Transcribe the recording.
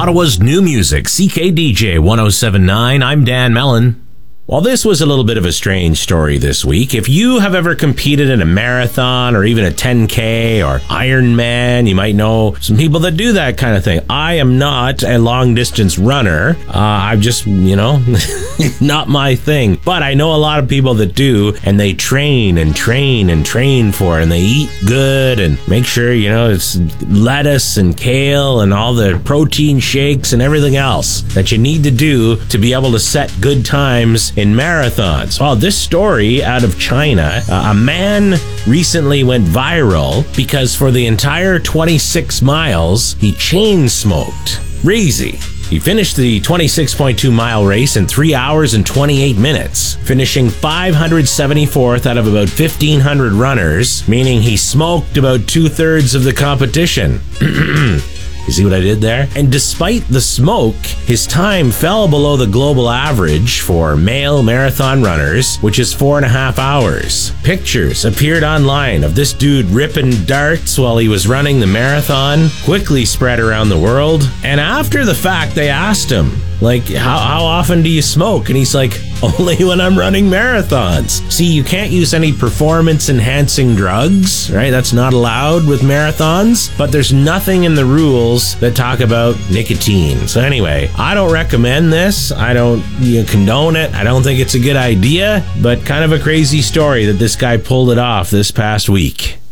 Ottawa's new music, CKDJ 1079. I'm Dan Mellon. Well, this was a little bit of a strange story this week. If you have ever competed in a marathon or even a 10K or Ironman, you might know some people that do that kind of thing. I am not a long-distance runner. I'm just, not my thing. But I know a lot of people that do, and they train and train and train for it, and they eat good and make sure, it's lettuce and kale and all the protein shakes and everything else that you need to do to be able to set good times in marathons. Well, this story out of China, a man recently went viral because for the entire 26 miles, he chain smoked. Crazy. He finished the 26.2 mile race in 3 hours and 28 minutes, finishing 574th out of about 1,500 runners, meaning he smoked about 2/3 of the competition. You see what I did there? And despite the smoke, his time fell below the global average for male marathon runners, which is 4.5 hours. Pictures appeared online of this dude ripping darts while he was running the marathon, quickly spread around the world. And after the fact, they asked him, how often do you smoke? And he's like, only when I'm running marathons. See, you can't use any performance-enhancing drugs, right? That's not allowed with marathons, but there's nothing in the rules that talk about nicotine. So anyway, I don't recommend this. I don't condone it. I don't think it's a good idea, but kind of a crazy story that this guy pulled it off this past week.